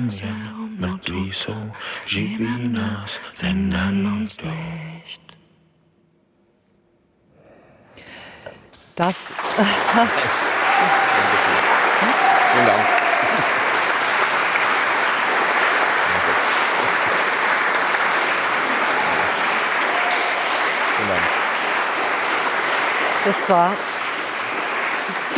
Sembra mrtví jsou, živí nás, vennen uns nicht. Das. Vielen Dank. Das war die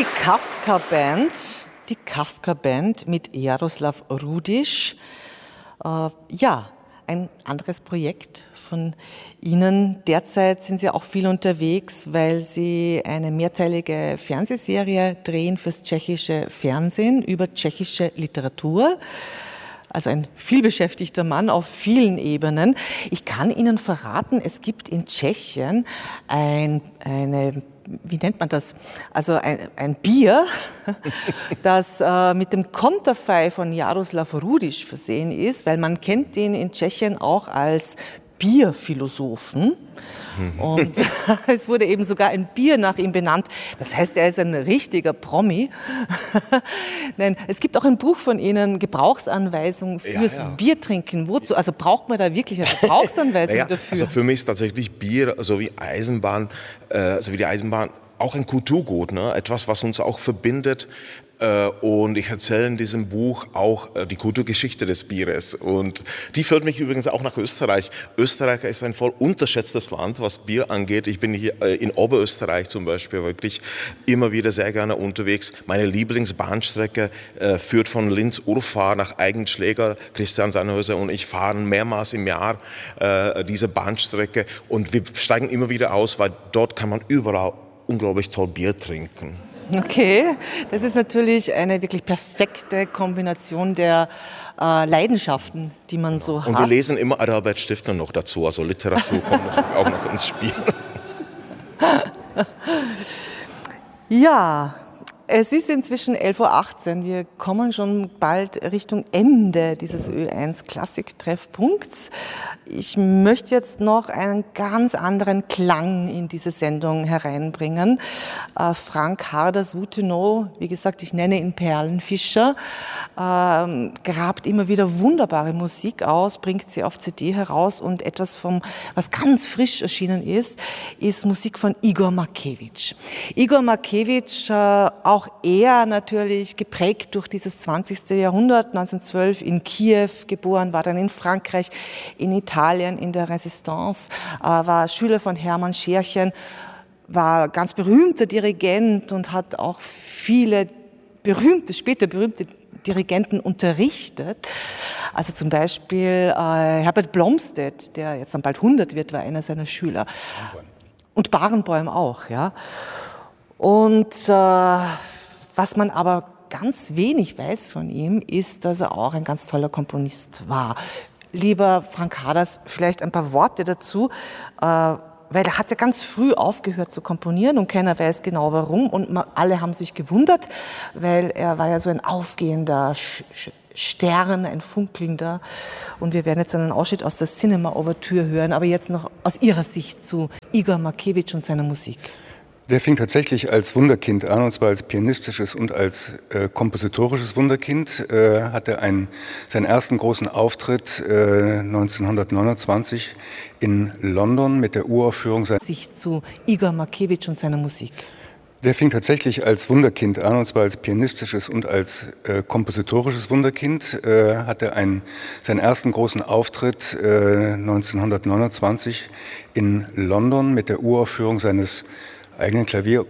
Kafka-Band mit Jaroslav Rudiš. Ja, ein anderes Projekt von Ihnen. Derzeit sind Sie auch viel unterwegs, weil Sie eine mehrteilige Fernsehserie drehen fürs tschechische Fernsehen über tschechische Literatur. Also ein vielbeschäftigter Mann auf vielen Ebenen. Ich kann Ihnen verraten, es gibt in Tschechien wie nennt man das? Also ein Bier, das mit dem Konterfei von Jaroslav Rudiš versehen ist, weil man kennt ihn in Tschechien auch als Bierphilosophen. Und es wurde eben sogar ein Bier nach ihm benannt. Das heißt, er ist ein richtiger Promi. Nein, es gibt auch ein Buch von Ihnen, Gebrauchsanweisung fürs Biertrinken. Wozu? Also braucht man da wirklich eine Gebrauchsanweisung dafür? Also für mich ist tatsächlich Bier, so wie Eisenbahn, die Eisenbahn, auch ein Kulturgut, ne? Etwas, was uns auch verbindet. Und ich erzähle in diesem Buch auch die Kulturgeschichte des Bieres. Und die führt mich übrigens auch nach Österreich. Österreich ist ein voll unterschätztes Land, was Bier angeht. Ich bin hier in Oberösterreich zum Beispiel wirklich immer wieder sehr gerne unterwegs. Meine Lieblingsbahnstrecke führt von Linz-Urfahr nach Eigenschläger. Christian Dannhauser und ich fahren mehrmals im Jahr diese Bahnstrecke. Und wir steigen immer wieder aus, weil dort kann man überall unglaublich toll Bier trinken. Okay, das ist natürlich eine wirklich perfekte Kombination der Leidenschaften, die man so hat. Und wir lesen immer Adalbert Stifter noch dazu, also Literatur kommt natürlich auch noch ins Spiel. Ja, es ist inzwischen 11:18 Uhr. Wir kommen schon bald Richtung Ende dieses Ö1 Klassik-Treffpunkts. Ich möchte jetzt noch einen ganz anderen Klang in diese Sendung hereinbringen. Frank Harder-Sutenau, wie gesagt, ich nenne ihn Perlenfischer, grabt immer wieder wunderbare Musik aus, bringt sie auf CD heraus und etwas was ganz frisch erschienen ist Musik von Igor Markevich. Igor Markevich, auch er natürlich geprägt durch dieses 20. Jahrhundert, 1912 in Kiew geboren, war dann in Frankreich, in Italien in der Resistance, war Schüler von Hermann Scherchen, war ganz berühmter Dirigent und hat auch viele später berühmte Dirigenten unterrichtet. Also zum Beispiel Herbert Blomstedt, der jetzt dann bald 100 wird, war einer seiner Schüler. Und Barenboim auch, ja. Und was man aber ganz wenig weiß von ihm, ist, dass er auch ein ganz toller Komponist war. Lieber Frank Harders, vielleicht ein paar Worte dazu, weil er hat ja ganz früh aufgehört zu komponieren und keiner weiß genau warum und alle haben sich gewundert, weil er war ja so ein aufgehender Stern, ein funkelnder, und wir werden jetzt einen Ausschnitt aus der Cinema-Ouvertüre hören, aber jetzt noch aus Ihrer Sicht zu Igor Markevich und seiner Musik. Der fing tatsächlich als Wunderkind an, und zwar als pianistisches und als kompositorisches Wunderkind. Hatte seinen ersten großen Auftritt 1929 in London mit der Uraufführung Sicht zu Igor Markevich und seiner Musik. Der fing tatsächlich als Wunderkind an, und zwar als pianistisches und als kompositorisches Wunderkind. Hatte seinen ersten großen Auftritt 1929 in London mit der Uraufführung seines eigenen